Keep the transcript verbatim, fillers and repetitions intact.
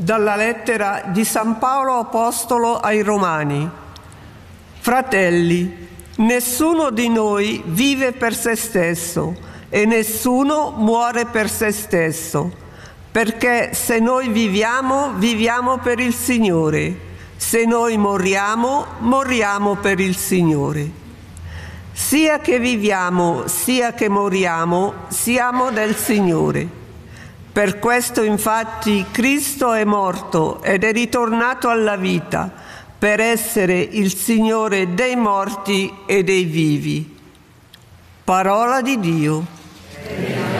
Dalla lettera di San Paolo Apostolo ai Romani. Fratelli, nessuno di noi vive per se stesso e nessuno muore per se stesso, perché se noi viviamo, viviamo per il Signore, se noi moriamo, moriamo per il Signore. Sia che viviamo, sia che moriamo, siamo del Signore. Per questo infatti Cristo è morto ed è ritornato alla vita, per essere il Signore dei morti e dei vivi. Parola di Dio.